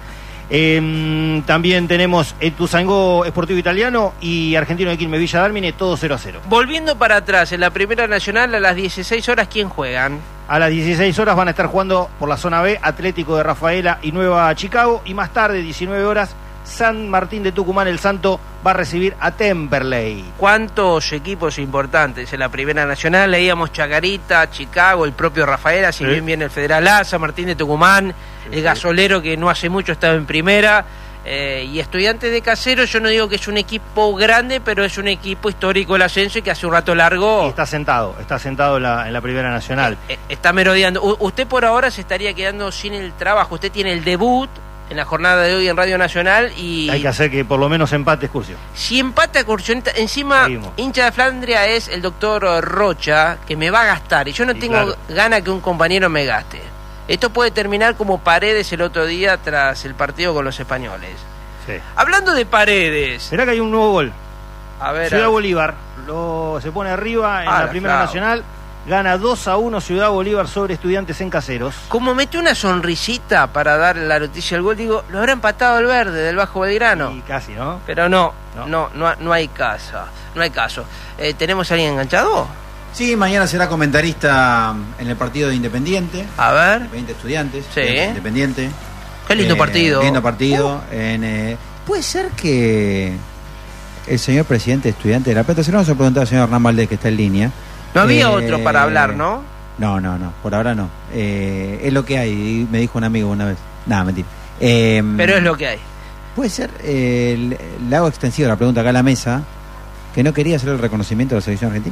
Speaker 3: Eh, también tenemos Ituzaingó Sportivo Italiano y Argentino de Quilmes Villa Dálmine, todo cero a cero.
Speaker 2: Volviendo para atrás, en la Primera Nacional a las dieciséis horas, ¿quién juegan?
Speaker 3: A las dieciséis horas van a estar jugando por la zona B Atlético de Rafaela y Nueva Chicago, y más tarde, diecinueve horas, San Martín de Tucumán, el Santo, va a recibir a Temperley.
Speaker 2: ¿Cuántos equipos importantes en la Primera Nacional? Leíamos Chacarita, Chicago, el propio Rafaela, si sí. bien viene el Federal A, San Martín de Tucumán, sí, el sí. Gasolero, que no hace mucho estaba en Primera, eh, y Estudiantes de Caseros. Yo no digo que es un equipo grande, pero es un equipo histórico del ascenso y que hace un rato largo...
Speaker 3: Y está sentado, está sentado en la, en la Primera Nacional.
Speaker 2: Eh, eh, está merodeando. U- usted por ahora se estaría quedando sin el trabajo. Usted tiene el debut en la jornada de hoy en Radio Nacional y...
Speaker 3: Hay que hacer que por lo menos empate excursión.
Speaker 2: Si empata excursión, encima Seguimos. Hincha de Flandria es el doctor Rocha, que me va a gastar, y yo no y tengo claro. gana que un compañero me gaste. Esto puede terminar como Paredes el otro día tras el partido con los españoles.
Speaker 3: Sí.
Speaker 2: Hablando de Paredes...
Speaker 3: ¿Será que hay un nuevo gol?
Speaker 2: A ver...
Speaker 3: Ciudad
Speaker 2: a...
Speaker 3: Bolívar lo, se pone arriba en
Speaker 2: ah,
Speaker 3: la,
Speaker 2: la
Speaker 3: Primera
Speaker 2: frau.
Speaker 3: Nacional. Gana dos a uno Ciudad Bolívar sobre Estudiantes en Caseros.
Speaker 2: Como metió una sonrisita para dar la noticia al gol, digo, lo habrá empatado el verde del Bajo Belgrano.
Speaker 3: Y casi, ¿no?
Speaker 2: Pero no,
Speaker 3: no,
Speaker 2: no, no, no hay caso, no hay caso. Eh, ¿Tenemos a alguien enganchado?
Speaker 1: Sí, mañana será comentarista en el partido de Independiente.
Speaker 2: A ver.
Speaker 1: Independiente Estudiantes.
Speaker 2: Sí.
Speaker 1: Independiente.
Speaker 2: Qué lindo
Speaker 1: eh,
Speaker 2: partido.
Speaker 1: Lindo partido. Uh. En, eh, ¿Puede ser que el señor presidente de Estudiantes de La Plata, se lo vamos a preguntar al señor Hernán Valdés, que está en línea?
Speaker 2: No había
Speaker 1: eh,
Speaker 2: otro para hablar, ¿no?
Speaker 1: No, no, no, por ahora no. Eh, es lo que hay, me dijo un amigo una vez. Nada, mentira. Eh,
Speaker 2: Pero es lo que hay.
Speaker 1: Puede ser, eh, le hago extensiva la pregunta acá a la mesa, que no quería hacer el reconocimiento de la selección argentina.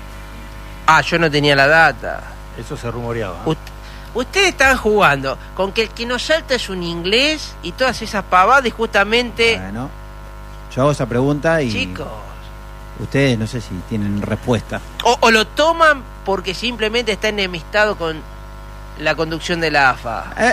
Speaker 2: Ah, yo no tenía la data.
Speaker 3: Eso se rumoreaba.
Speaker 2: Ust- ustedes están jugando con que el que nos salta es un inglés y todas esas pavadas, y justamente...
Speaker 1: Bueno, yo hago esa pregunta y...
Speaker 2: Chicos...
Speaker 1: Ustedes no sé si tienen respuesta.
Speaker 2: O, o lo toman porque simplemente está enemistado con la conducción de la A F A.
Speaker 1: Eh.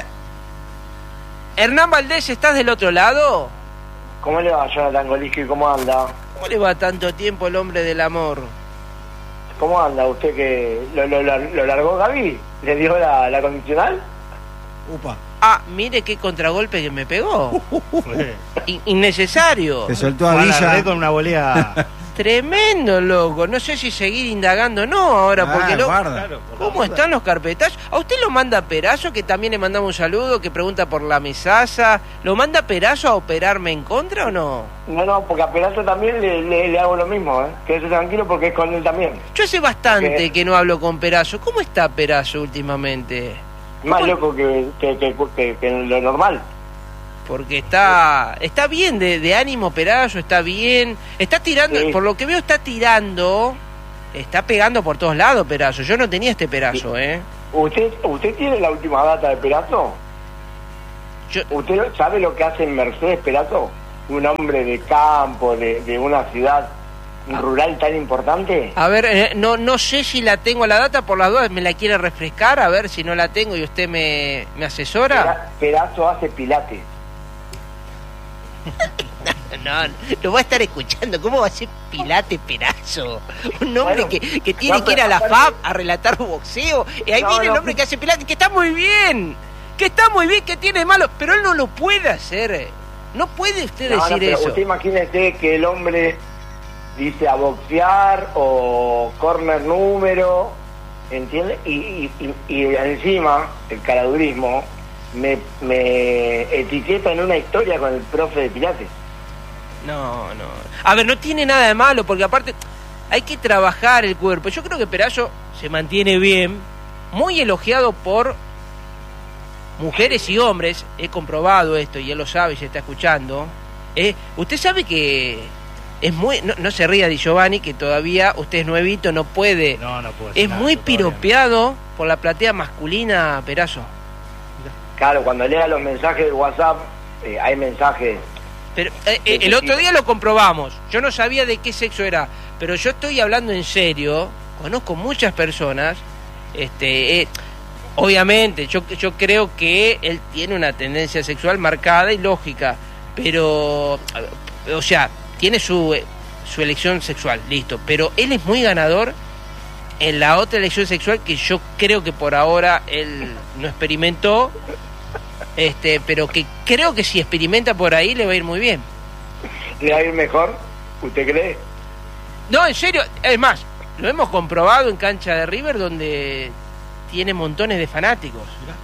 Speaker 2: Hernán Valdés, ¿estás del otro lado?
Speaker 8: ¿Cómo le va, Jonathan Golisky? ¿Cómo anda?
Speaker 2: ¿Cómo le va tanto tiempo el hombre del amor?
Speaker 8: ¿Cómo anda? ¿Usted que lo, lo, lo, lo largó Gaby? ¿Le dio la, la condicional?
Speaker 1: Upa.
Speaker 2: Ah, mire qué contragolpe que me pegó. In- innecesario.
Speaker 1: Te soltó a Villa
Speaker 3: con una volea.
Speaker 2: Tremendo, loco. No sé si seguir indagando o no ahora,
Speaker 1: ah,
Speaker 2: porque lo...
Speaker 1: Claro,
Speaker 2: ¿Cómo están los carpetazos? A usted lo manda Perazo, que también le mandamos un saludo, que pregunta por la mesaza. ¿Lo manda Perazo a operarme en contra o no?
Speaker 8: No, no, porque a Perazo también le, le, le hago lo mismo, ¿eh? Quédese tranquilo porque es con él también.
Speaker 2: Yo hace bastante
Speaker 8: Okay.
Speaker 2: que no hablo con Perazo. ¿Cómo está Perazo últimamente?
Speaker 8: Más loco que, que, que, que, que lo normal.
Speaker 2: Porque está está bien de, de ánimo Perazo, está bien. Está tirando,
Speaker 8: Sí.
Speaker 2: por lo que veo está tirando está pegando por todos lados Perazo. Yo no tenía este Perazo, ¿eh?
Speaker 8: ¿Usted, usted tiene la última data de Perazo?
Speaker 2: Yo...
Speaker 8: ¿Usted sabe lo que hace en Mercedes Perazo? Un hombre de campo, de, de una ciudad rural tan importante.
Speaker 2: A ver, eh, no no sé si la tengo la data, por las dudas me la quiere refrescar, a ver si no la tengo y usted me, me asesora.
Speaker 8: Pera, Perazo hace pilates.
Speaker 2: No, lo va a estar escuchando. ¿Cómo va a ser Pilates Perazo? Un hombre
Speaker 8: Bueno,
Speaker 2: que, que tiene
Speaker 8: no,
Speaker 2: que ir a la
Speaker 8: aparte-
Speaker 2: F A B a relatar boxeo. Y ahí
Speaker 8: No,
Speaker 2: viene
Speaker 8: no,
Speaker 2: el hombre que hace Pilates, que está muy bien. Que está muy bien, que tiene de malo. Pero él no lo puede hacer. No puede usted
Speaker 8: No, no,
Speaker 2: decir
Speaker 8: pero
Speaker 2: eso.
Speaker 8: usted imagínese que el hombre dice a boxear o corner número, ¿entiende? Y, y, y, y encima, el caradurismo me, me etiqueta en una historia con el profe de Pilates.
Speaker 2: No, no. A ver, no tiene nada de malo, porque aparte hay que trabajar el cuerpo. Yo creo que Perazo se mantiene bien, muy elogiado por mujeres y hombres. He comprobado esto y él lo sabe y se está escuchando. Eh, usted sabe que es muy... No, no se ría Di Giovanni, que todavía usted es nuevito, no puede...
Speaker 3: No, no puedo decir
Speaker 2: Es
Speaker 3: nada,
Speaker 2: muy
Speaker 3: yo todavía no.
Speaker 2: piropeado por la platea masculina, Perazo.
Speaker 8: Claro, cuando lea los mensajes de WhatsApp, eh, hay mensajes...
Speaker 2: Pero eh, eh, el otro día lo comprobamos. Yo no sabía de qué sexo era, pero yo estoy hablando en serio. Conozco muchas personas. Este, eh, obviamente, yo yo creo que él tiene una tendencia sexual marcada y lógica, pero, o sea, tiene su eh, su elección sexual, listo. Pero él es muy ganador en la otra elección sexual que yo creo que por ahora él no experimentó. Este, pero que creo que si experimenta por ahí le va a ir muy bien.
Speaker 8: ¿Le va a ir mejor? ¿Usted cree?
Speaker 2: No, en serio, es más, lo hemos comprobado en cancha de River donde tiene montones de fanáticos.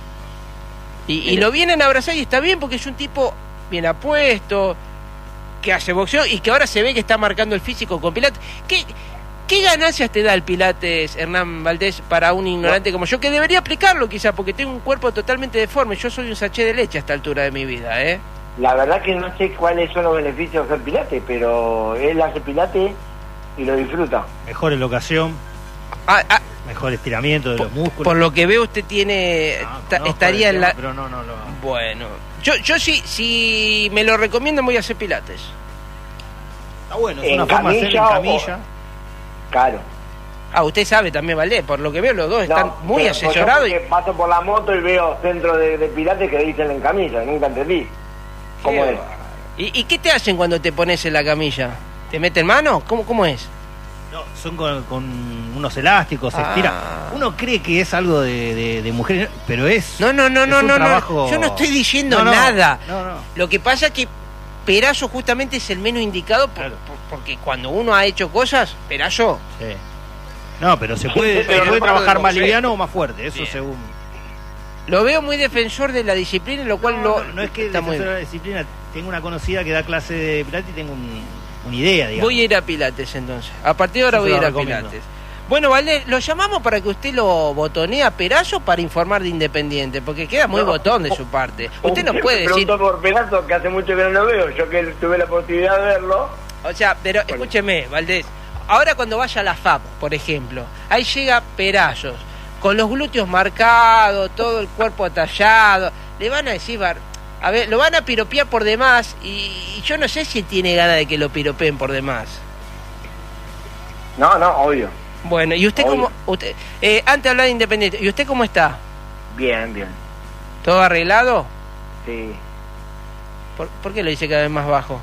Speaker 2: Y, y lo vienen a abrazar y está bien porque es un tipo bien apuesto, que hace boxeo y que ahora se ve que está marcando el físico con Pilates. ¿Qué, qué ganancias te da el Pilates, Hernán Valdés, para un ignorante como yo? Que debería aplicarlo quizá, porque tengo un cuerpo totalmente deforme. Yo soy un sachet de leche a esta altura de mi vida, ¿eh?
Speaker 8: La verdad que no sé cuáles son los beneficios de hacer Pilates, pero él hace Pilates y lo disfruta.
Speaker 3: Mejor elocación,
Speaker 2: Ah, ah,
Speaker 3: mejor estiramiento de
Speaker 2: por,
Speaker 3: los músculos.
Speaker 2: por lo que veo usted tiene...
Speaker 3: No,
Speaker 2: ta-
Speaker 3: conozco
Speaker 2: estaría
Speaker 3: el
Speaker 2: en
Speaker 3: tema,
Speaker 2: la...
Speaker 3: Pero no, no, no.
Speaker 2: Bueno, yo yo sí, si me lo recomiendan voy a hacer Pilates.
Speaker 3: Está bueno, es
Speaker 8: ¿En
Speaker 3: una forma de hacer en
Speaker 8: camilla o-
Speaker 3: camilla.
Speaker 8: Claro.
Speaker 2: Ah, usted sabe también, Valdés, por lo que veo los dos están
Speaker 8: No,
Speaker 2: muy
Speaker 8: pero yo
Speaker 2: asesorados.
Speaker 8: porque paso por la moto y veo centro de, de Pilates que dicen en camilla, nunca entendí. ¿Cómo es?
Speaker 2: ¿Y, ¿Y qué te hacen cuando te pones en la camilla? ¿Te meten mano? ¿Cómo, cómo es?
Speaker 3: No, son con, con unos elásticos, se
Speaker 2: Ah.
Speaker 3: estira. Uno cree que es algo de, de, de mujeres, pero es.
Speaker 2: No, no, no,
Speaker 3: es
Speaker 2: no,
Speaker 3: un
Speaker 2: no, no.
Speaker 3: trabajo-
Speaker 2: Yo no estoy diciendo
Speaker 3: No, no,
Speaker 2: nada.
Speaker 3: No, no.
Speaker 2: Lo que pasa es que Perazo justamente es el menos indicado por-
Speaker 3: Claro.
Speaker 2: por- porque cuando uno ha hecho cosas, Perazo.
Speaker 3: Sí. No, pero se puede,
Speaker 8: Pero
Speaker 3: se puede
Speaker 8: no
Speaker 3: trabajar
Speaker 8: para
Speaker 3: más
Speaker 8: el boxeo.
Speaker 3: liviano o más fuerte, eso
Speaker 2: Bien.
Speaker 3: según.
Speaker 2: Lo veo muy defensor de la disciplina, lo cual
Speaker 3: No,
Speaker 2: lo,
Speaker 3: no, no es que
Speaker 2: está muy
Speaker 3: defensor de la
Speaker 2: bien.
Speaker 3: disciplina, tengo una conocida que da clase de Pilates y tengo un- una idea, digamos.
Speaker 2: Voy a ir a Pilates entonces. A partir de ahora
Speaker 3: Yo se
Speaker 2: voy a
Speaker 3: lo
Speaker 2: ir a
Speaker 3: recomiendo.
Speaker 2: Pilates. Bueno, Valdés, lo llamamos para que usted lo botonee a Perazo para informar de Independiente, porque queda muy
Speaker 8: No.
Speaker 2: botón de su parte. Usted no
Speaker 8: Me
Speaker 2: puede decir...
Speaker 8: preguntó por Perazo, que hace mucho que no lo veo. Yo que tuve la posibilidad de verlo.
Speaker 2: O sea, pero escúcheme, Valdés. Ahora cuando vaya a la F A B, por ejemplo, ahí llega Perazos, con los glúteos marcados, todo el cuerpo atallado. Le van a decir, bar- a ver, lo van a piropear por demás y, y yo no sé si tiene ganas de que lo piropeen por demás.
Speaker 8: No, no, obvio.
Speaker 2: Bueno, ¿y usted
Speaker 8: Obvio.
Speaker 2: cómo...? Usted, eh, antes de hablar de Independiente, ¿y usted cómo está?
Speaker 8: Bien, bien.
Speaker 2: ¿Todo arreglado?
Speaker 8: Sí.
Speaker 2: ¿Por, por qué lo dice cada vez más bajo?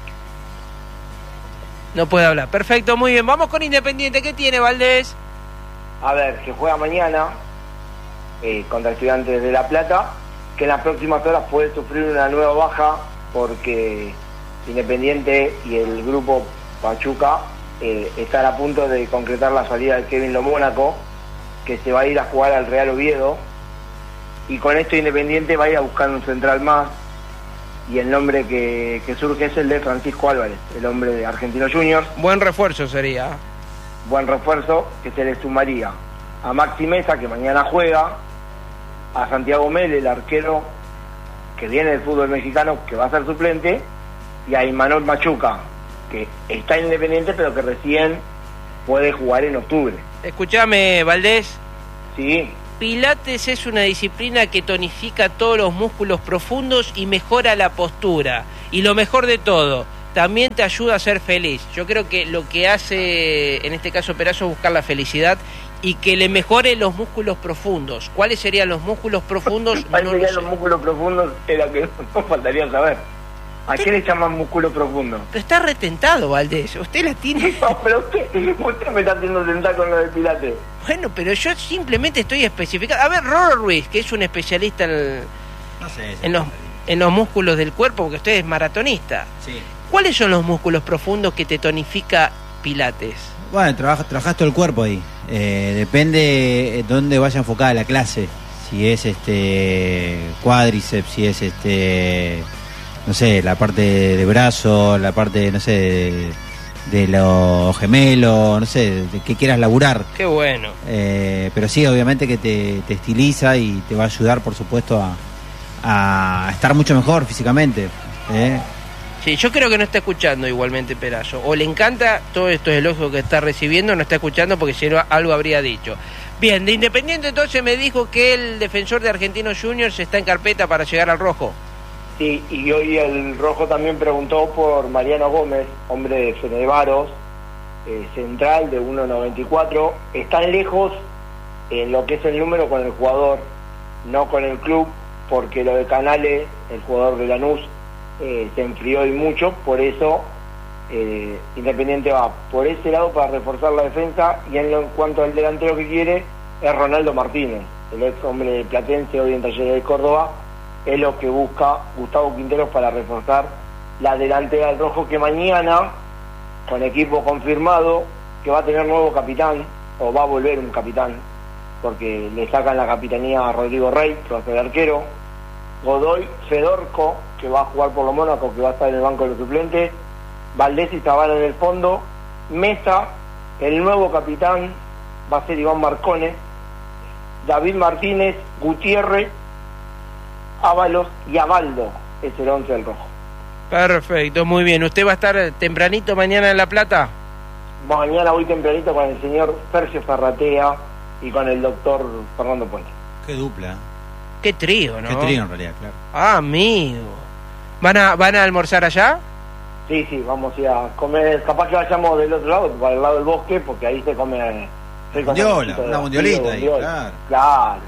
Speaker 2: No puede hablar. Perfecto, muy bien. Vamos con Independiente. ¿Qué tiene, Valdés?
Speaker 8: A ver, que juega mañana eh, contra Estudiantes de La Plata, que en las próximas horas puede sufrir una nueva baja porque Independiente y el grupo Pachuca eh, están a punto de concretar la salida de Kevin Lo Mónaco, que se va a ir a jugar al Real Oviedo, y con esto Independiente va a ir a buscar un central más, y el nombre que, que surge es el de Francisco Álvarez, el hombre de Argentinos Juniors.
Speaker 2: Buen refuerzo sería.
Speaker 8: Buen refuerzo que se le sumaría a Maxi Mesa, que mañana juega, a Santiago Mel, el arquero que viene del fútbol mexicano, que va a ser suplente, y a Imanol Machuca, que está Independiente pero que recién puede jugar en octubre.
Speaker 2: Escuchame, Valdés.
Speaker 8: Sí.
Speaker 2: Pilates es una disciplina que tonifica todos los músculos profundos y mejora la postura. Y lo mejor de todo, también te ayuda a ser feliz. Yo creo que lo que hace, en este caso Perazo, es buscar la felicidad y que le mejore los músculos profundos. ¿Cuáles serían los músculos profundos?
Speaker 8: ¿Cuáles
Speaker 2: no
Speaker 8: serían
Speaker 2: lo
Speaker 8: los
Speaker 2: sé.
Speaker 8: músculos profundos? Era lo que nos faltaría saber. ¿A qué le llaman músculo profundo?
Speaker 2: Pero está retentado, Valdés. Usted la tiene...
Speaker 8: No, pero usted, usted me está haciendo tentar con lo del Pilates.
Speaker 2: Bueno, pero yo simplemente estoy especificando. A ver, Roro Ruiz, que es un especialista en,
Speaker 1: No sé.
Speaker 2: en, los, en los músculos del cuerpo, porque usted es maratonista.
Speaker 1: Sí.
Speaker 2: ¿Cuáles son los músculos profundos que te tonifica Pilates?
Speaker 1: Bueno, trabajas, trabajas todo el cuerpo ahí. Eh, depende dónde vaya enfocada la clase. Si es este cuádriceps, si es este, no sé, la parte de brazo, la parte, no sé, de, de los gemelos, no sé, de qué quieras laburar.
Speaker 2: Qué bueno.
Speaker 1: Eh, pero sí, obviamente que te, te estiliza y te va a ayudar, por supuesto, a, a estar mucho mejor físicamente. ¿eh?
Speaker 2: Sí, yo creo que no está escuchando igualmente Perazo. O le encanta todos estos elogios que está recibiendo, no está escuchando porque si no algo habría dicho. Bien, de Independiente entonces me dijo que el defensor de Argentinos Juniors está en carpeta para llegar al rojo.
Speaker 8: Sí, y hoy el Rojo también preguntó por Mariano Gómez, hombre de Fenevaros, eh, central de uno noventa y cuatro. Están lejos en lo que es el número con el jugador, no con el club, porque lo de Canales, el jugador de Lanús, eh, se enfrió y mucho, por eso eh, Independiente va por ese lado para reforzar la defensa, y en, lo, en cuanto al delantero que quiere es Ronaldo Martínez, el ex hombre de Platense, hoy en Talleres de Córdoba. Es lo que busca Gustavo Quinteros para reforzar la delantera del Rojo, que mañana, con equipo confirmado, que va a tener nuevo capitán, o va a volver un capitán, porque le sacan la capitanía a Rodrigo Rey, que va a ser arquero, Godoy Fedorco, que va a jugar por los Mónacos, que va a estar en el banco de los suplentes, Valdés y Zavala en el fondo, Mesa, el nuevo capitán va a ser Iván Marcone, David Martínez, Gutiérrez, Ábalos y Abaldo es el once del Rojo.
Speaker 2: Perfecto, muy bien. ¿Usted va a estar tempranito mañana en La Plata?
Speaker 8: Mañana voy tempranito con el señor Sergio Ferratea y con el doctor Fernando Puente.
Speaker 1: Qué dupla.
Speaker 2: Qué trío, ¿no?
Speaker 1: Qué trío en realidad, claro.
Speaker 2: Ah, amigo. ¿Van a, ¿Van a almorzar allá?
Speaker 8: Sí, sí, vamos a ir a comer. Capaz que vayamos del otro lado, para el lado del bosque, porque ahí se come... Se come
Speaker 1: Bondiola,
Speaker 8: un
Speaker 1: una bondiolita ahí,
Speaker 8: bondiola.
Speaker 1: claro.
Speaker 8: Claro.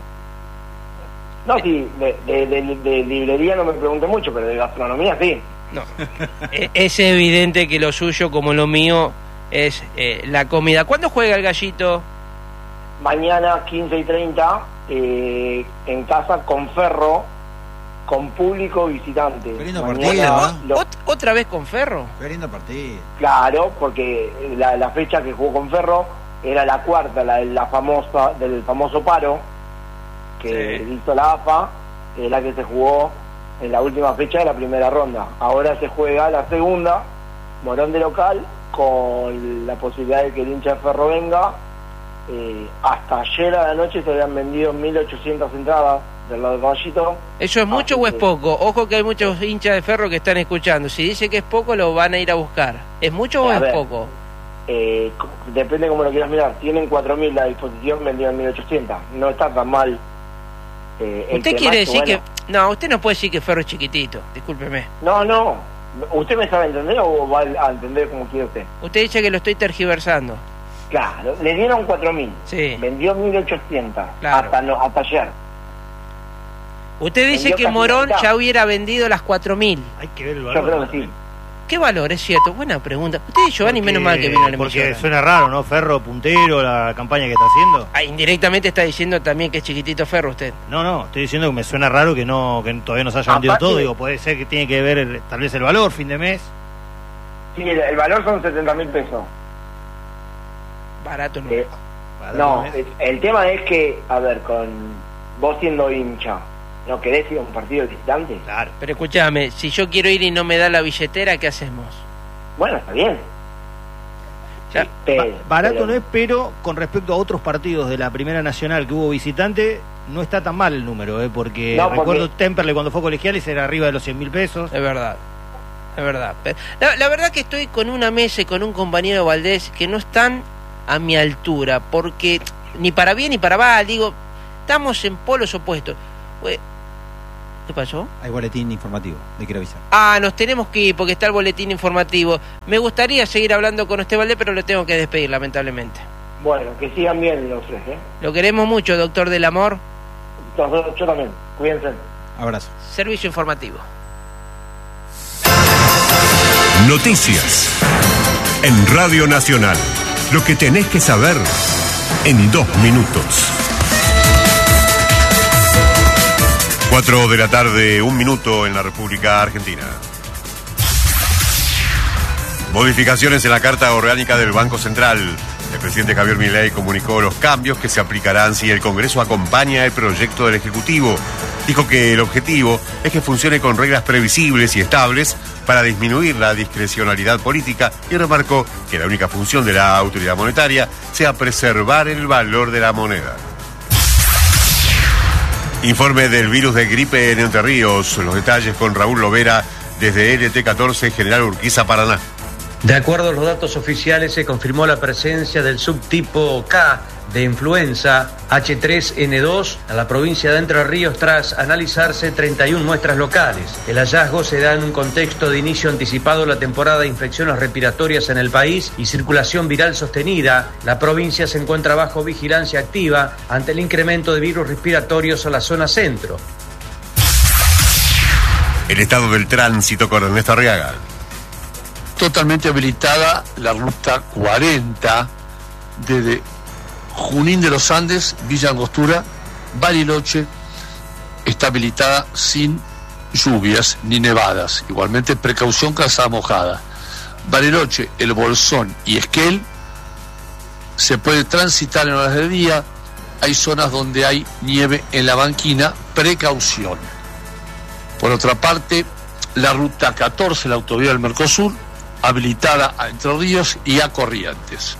Speaker 8: No, sí, de, de, de, de librería no me pregunté mucho, pero de gastronomía sí.
Speaker 2: No. E- es evidente que lo suyo, como lo mío, es eh, la comida. ¿Cuándo juega el Gallito?
Speaker 8: Mañana quince y treinta, eh, en casa con Ferro, con público visitante.
Speaker 1: Qué lindo
Speaker 8: Mañana
Speaker 1: partido, ¿eh?
Speaker 8: lo-
Speaker 2: ¿Ot- ¿Otra vez con Ferro?
Speaker 1: Qué lindo partido.
Speaker 8: Claro, porque la, la fecha que jugó con Ferro era la cuarta, la, la famosa del famoso paro que
Speaker 2: Sí.
Speaker 8: hizo la A F A, que es la que se jugó en la última fecha de la primera ronda. Ahora se juega la segunda, Morón de local, con la posibilidad de que el hincha de Ferro venga. Eh, hasta ayer a la noche se habían vendido mil ochocientas entradas del lado de Caballito.
Speaker 2: ¿Eso es mucho
Speaker 8: Así
Speaker 2: o es
Speaker 8: que-
Speaker 2: poco? Ojo que hay muchos hinchas de Ferro que están escuchando. Si dice que es poco, lo van a ir a buscar. ¿Es mucho o
Speaker 8: A
Speaker 2: es
Speaker 8: ver.
Speaker 2: poco?
Speaker 8: Eh, co- depende cómo lo quieras mirar. Tienen cuatro mil a disposición, vendieron mil ochocientas. No está tan mal. Eh, el
Speaker 2: Usted
Speaker 8: tema
Speaker 2: quiere
Speaker 8: es
Speaker 2: decir
Speaker 8: bueno,
Speaker 2: que... No, usted no puede decir que Ferro es chiquitito. Discúlpeme.
Speaker 8: No, no. ¿Usted me sabe entender o va a entender como quiere usted?
Speaker 2: Usted dice que lo estoy tergiversando.
Speaker 8: Claro, le dieron cuatro mil.
Speaker 2: Sí.
Speaker 8: Vendió mil ochocientas.
Speaker 2: Claro.
Speaker 8: Hasta, no, hasta ayer.
Speaker 2: Usted dice
Speaker 8: Vendió
Speaker 2: que
Speaker 8: casi
Speaker 2: Morón
Speaker 8: la mitad.
Speaker 2: ya hubiera vendido las cuatro mil.
Speaker 3: Hay que ver el
Speaker 8: Yo
Speaker 3: valor.
Speaker 8: creo que sí.
Speaker 2: ¿Qué valor? Es cierto. Buena pregunta. Usted y Giovanni,
Speaker 3: Porque-
Speaker 2: menos mal que vino a la
Speaker 3: Porque
Speaker 2: emisora.
Speaker 3: suena raro, ¿no? Ferro, puntero, la campaña que está haciendo.
Speaker 2: Ah, indirectamente está diciendo también que es chiquitito Ferro usted.
Speaker 3: No, no, estoy diciendo que me suena raro que no que todavía no se haya vendido
Speaker 8: Aparte-
Speaker 3: todo. Digo, puede ser que tiene que ver el- tal vez el valor, fin de mes.
Speaker 8: Sí, el, el valor son setenta mil pesos.
Speaker 2: Barato no.
Speaker 8: Eh,
Speaker 3: Barato
Speaker 8: no,
Speaker 3: mes.
Speaker 8: el, el tema es que, a ver, con vos siendo hincha, ¿no querés ir a un partido visitante?
Speaker 3: Claro.
Speaker 2: Pero escúchame, si yo quiero ir y no me da la billetera, ¿qué hacemos?
Speaker 8: Bueno, está bien.
Speaker 2: Ya.
Speaker 8: Sí, pero-
Speaker 3: Ba- barato
Speaker 8: pero-
Speaker 3: no es, pero con respecto a otros partidos de la Primera Nacional que hubo visitante, no está tan mal el número, ¿eh? Porque
Speaker 8: No, porque-
Speaker 3: recuerdo Temperley cuando fue colegiales era arriba de los cien mil pesos.
Speaker 2: Es verdad. Es verdad. Pero La, la verdad que estoy con una mesa y con un compañero Valdés que no están a mi altura, porque ni para bien ni para mal, digo, estamos en polos opuestos. ¿Qué pasó?
Speaker 1: Hay boletín informativo, le quiero avisar.
Speaker 2: Ah, nos tenemos que ir porque está el boletín informativo. Me gustaría seguir hablando con usted, Valdés, pero lo tengo que despedir, lamentablemente.
Speaker 8: Bueno, que sigan bien los tres, ¿eh?
Speaker 2: Lo queremos mucho, doctor del amor.
Speaker 8: Yo también, cuídense.
Speaker 1: Abrazo.
Speaker 2: Servicio informativo.
Speaker 9: Noticias en Radio Nacional. Lo que tenés que saber en dos minutos. Cuatro de la tarde, un minuto en la República Argentina. Modificaciones en la Carta Orgánica del Banco Central. El presidente Javier Milei comunicó los cambios que se aplicarán si el Congreso acompaña el proyecto del Ejecutivo. Dijo que el objetivo es que funcione con reglas previsibles y estables para disminuir la discrecionalidad política y remarcó que la única función de la autoridad monetaria sea preservar el valor de la moneda. Informe del virus de gripe en Entre Ríos. Los detalles con Raúl Lovera desde L T catorce, General Urquiza, Paraná.
Speaker 10: De acuerdo a los datos oficiales, se confirmó la presencia del subtipo K de influenza H tres N dos a la provincia de Entre Ríos tras analizarse treinta y una muestras locales. El hallazgo se da en un contexto de inicio anticipado de la temporada de infecciones respiratorias en el país y circulación viral sostenida. La provincia se encuentra bajo vigilancia activa ante el incremento de virus respiratorios a la zona centro.
Speaker 9: El estado del tránsito con Ernesto Arriaga.
Speaker 11: Totalmente habilitada la ruta cuarenta desde Junín de los Andes, Villa Angostura, Bariloche, está habilitada sin lluvias ni nevadas. Igualmente precaución, calzada mojada. Bariloche, El Bolsón y Esquel se puede transitar en horas de día. Hay zonas donde hay nieve en la banquina, precaución. Por otra parte, la ruta catorce, la autovía del Mercosur, habilitada a Entre Ríos y a Corrientes.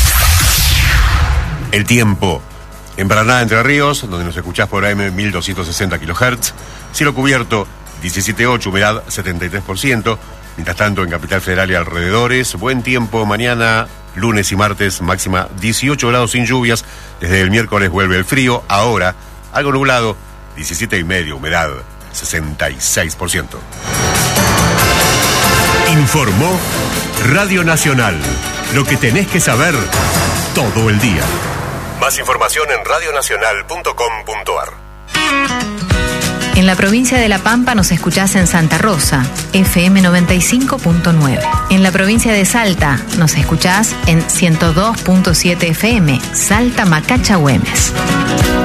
Speaker 9: El tiempo. En Paraná, Entre Ríos, donde nos escuchás por A M mil doscientos sesenta kilohertz, cielo cubierto diecisiete punto ocho, humedad setenta y tres por ciento. Mientras tanto, en Capital Federal y alrededores, buen tiempo mañana, lunes y martes, máxima dieciocho grados sin lluvias. Desde el miércoles vuelve el frío, ahora algo nublado, diecisiete y medio, humedad sesenta y seis por ciento. Informó Radio Nacional. Lo que tenés que saber todo el día. Más información en radio nacional punto com punto a r.
Speaker 12: En la provincia de La Pampa nos escuchás en Santa Rosa, F M noventa y cinco punto nueve. En la provincia de Salta nos escuchás en ciento dos punto siete F M, Salta Macacha Güemes.